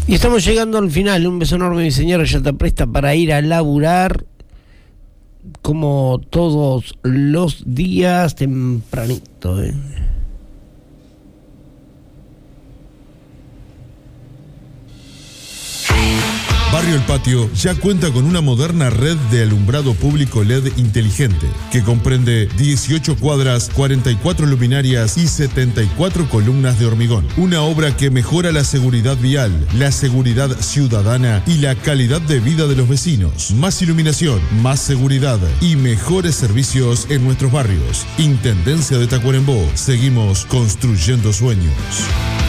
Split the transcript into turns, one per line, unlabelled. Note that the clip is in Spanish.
Y estamos llegando al final. Un beso enorme, mi señora, ya está presta para ir a laburar como todos los días tempranito,
Barrio El Patio ya cuenta con una moderna red de alumbrado público LED inteligente que comprende 18 cuadras, 44 luminarias y 74 columnas de hormigón. Una obra que mejora la seguridad vial, la seguridad ciudadana y la calidad de vida de los vecinos. Más iluminación, más seguridad y mejores servicios en nuestros barrios. Intendencia de Tacuarembó. Seguimos construyendo sueños.